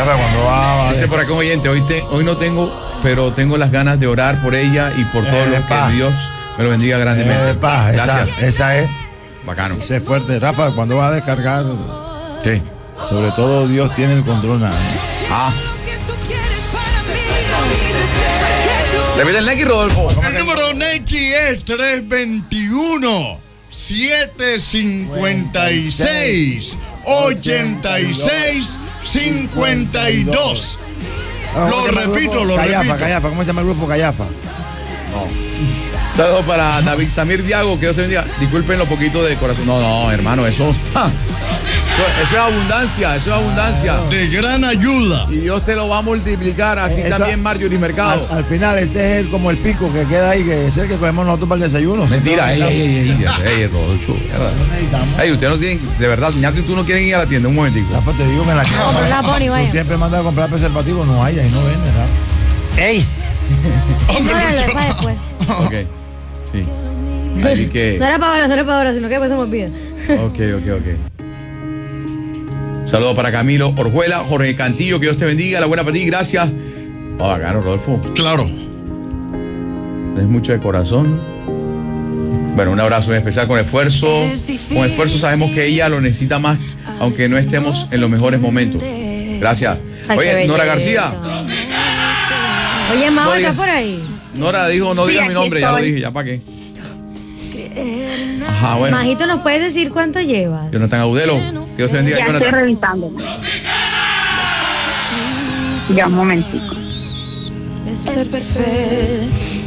Rafa, cuando va. Dice por acá un oyente, hoy no tengo, pero tengo las ganas de orar por ella y por todos los que Dios me lo bendiga grandemente. Gracias. Esa es. Bacano. Ese es fuerte. Rafa, cuando vas a descargar. ¿Qué? Sobre todo Dios tiene el control. Repite el Neki, Rodolfo. El número Neki es 321-756-86-52. Lo repito. Callafa, ¿cómo se llama el grupo Callafa? No. Saludos para David Samir Diago, que Dios te bendiga. Disculpen lo poquito de corazón. No, hermano, eso es abundancia, De gran ayuda. Y Dios te lo va a multiplicar, así también Marjorie Mercado. Al final, ese es como el pico que queda ahí, que es el que cogemos nosotros para el desayuno. Mentira, Rodolfo. Ustedes no tienen, de verdad, Ñato y tú no quieren ir a la tienda, un momentico. Rafa, te digo que en la tienda. Tú siempre mandas a comprar preservativos, no hay, ahí no venden, Rafa. ¡Ey! Después. Ok, sí. Ahí que... No era para ahora, sino que después se me olvida. Ok. Saludos para Camilo Orjuela, Jorge Cantillo, que Dios te bendiga, la buena para ti, gracias. Bacano, Rodolfo. Claro. Es mucho de corazón. Bueno, un abrazo en especial con esfuerzo. Con esfuerzo sabemos que ella lo necesita más, aunque no estemos en los mejores momentos. Gracias. Oye, Nora García. Oye, Mau, ¿estás por ahí? Nora dijo, no digas mi nombre, ya lo dije, ya para qué. Ajá, bueno. Majito, ¿nos puedes decir cuánto llevas? Jonathan Audelo, que Dios te bendiga. Ya Jonathan. estoy revisando. Ya, un momentico. Es perfecto.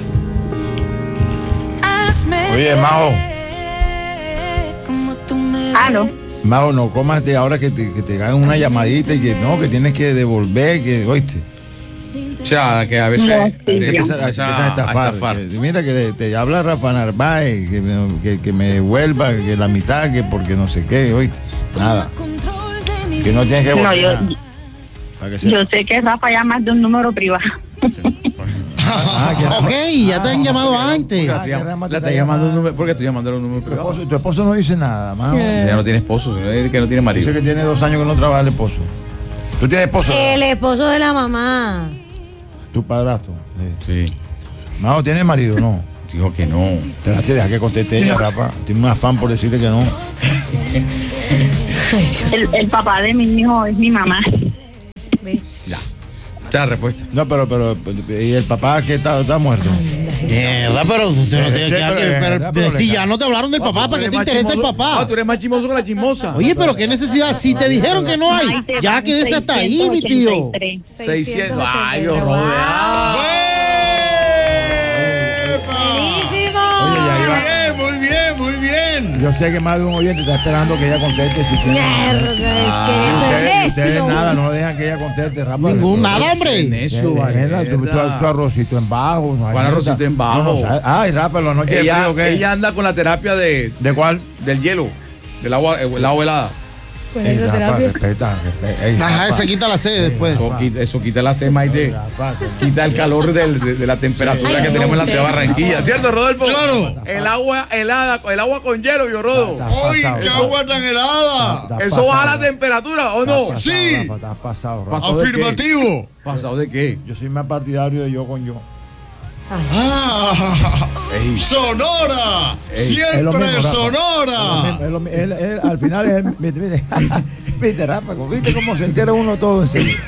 Oye, Majo. ¿Aló? Majo, no comas ahora que te hagan una llamadita y que no, que tienes que devolver, que, oíste. O sea, que a veces empiezan a estafar. Mira que te habla Rafa Narváez, que me devuelva, que la mitad, que porque no sé qué, oíste. Nada. Que no tienes que devolver. Yo sé que Rafa llama de un número privado. Ok, ya te han llamado antes. La está llamando un número, ¿por qué estoy llamando un número privado? Tu esposo no dice nada, Majo. Ya no tiene esposo, que no tiene marido. Dice que tiene 2 años que no trabaja el esposo. ¿Tú tienes esposo? El esposo de la mamá. ¿Tu padrastro? Sí. Majo, ¿tienes marido? No. Dijo que no. Te deja que conteste ella, Rafa. Tiene un afán por decirte que no. El papá de mi hijo es mi mamá. Ya. Esa es la respuesta. No, pero ¿y el papá que está muerto? Mierda, pero usted no tiene que... Si ya no te hablaron del papá, ¿para qué te interesa el papá? Tú eres más chismoso que la chismosa. Oye, pero qué necesidad. Si te dijeron que no hay, ya quédese hasta ahí, mi tío. 600. Ay, Dios, rodeado. ¡Buenísimo! Muy bien. Yo sé que más de un oyente está esperando que ella conteste. Si tiene... Mierda, es que Ustedes necio. nada, no dejan que ella conteste, Rafa. Nada, hombre. Necio, Su arrocito en bajo. ¿Cuál arrocito en bajo? Ay, Rafa, la noche Ella anda con la terapia de... ¿De cuál? Del hielo. Del agua helada. Con esa terapia. Respeta. Ajá, se quita la sed después. Eso quita la sed, Maite. Quita el calor de la temperatura que tenemos en la ciudad de Barranquilla. ¿Cierto, Rodolfo? Claro. El agua helada, el agua con hielo, yo Rodo. ¡Uy, qué agua tan helada! ¿Eso baja la temperatura o no? Sí. Está pasado, Rafa. ¿Pasado de qué? Afirmativo. ¿Pasado de qué? Yo soy más partidario de yo con yo. Sonora. Es lo Siempre mismo, Rafa. Sonora. Al final es viste, Rafa, viste cómo se entera uno todo en serio.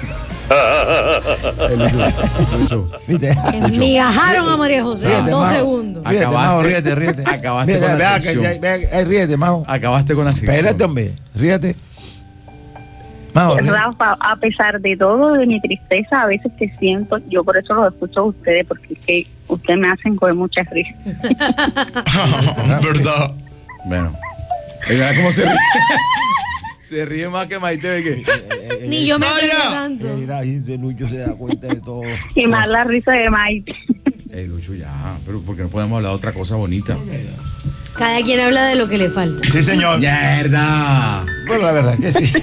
¿Viste? Migajaron a María José en 2 segundos. Ríete, Majo, ríete. Acabaste con la sección. Ríete, Majo. Acabaste con la sección. Espérate, hombre, ríete. Majo, Rafa, a pesar de todo, de mi tristeza, a veces que siento, yo por eso los escucho a ustedes, porque es que ustedes me hacen coger muchas risas. ¿Verdad? Bueno. Mira cómo se ríe. Se ríe más que Maite, ¿ve qué? Ni yo me río tanto. Mira, Lucho se da cuenta de todo. Y más la risa de Mike. Lucho, ya. Pero ¿por qué no podemos hablar de otra cosa bonita? Cada quien habla de lo que le falta. Sí, señor. ¡Mierda! Bueno, la verdad es que sí.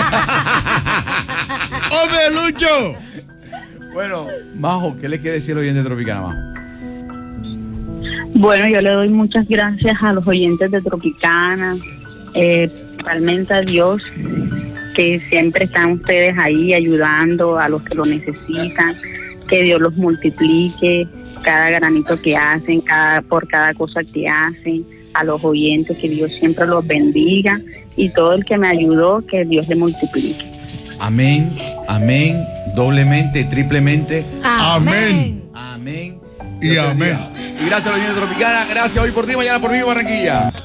¡Hombre, Lucho! Bueno, Majo, ¿qué le quiere decir al oyente de Tropicana, Majo? Bueno, yo le doy muchas gracias a los oyentes de Tropicana, realmente a Dios, que siempre están ustedes ahí ayudando a los que lo necesitan, que Dios los multiplique, cada granito que hacen, por cada cosa que hacen, a los oyentes, que Dios siempre los bendiga, y todo el que me ayudó, que Dios le multiplique. Amén, amén, doblemente, triplemente. Amén. Amén. Y amén. Y gracias a la Unión Tropicana, gracias hoy por ti, mañana por mí, Barranquilla.